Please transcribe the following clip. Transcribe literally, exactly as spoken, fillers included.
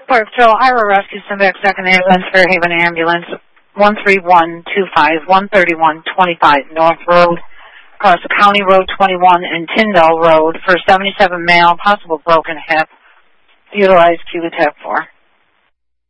Port Patrol, Iowa Rescue, Simback Second Ambulance, Fairhaven Ambulance, one three one two five, one thirty-one twenty-five North Road, across the County Road twenty-one and Tyndall Road for seventy-seven male, possible broken hip. Utilize Q TAC four.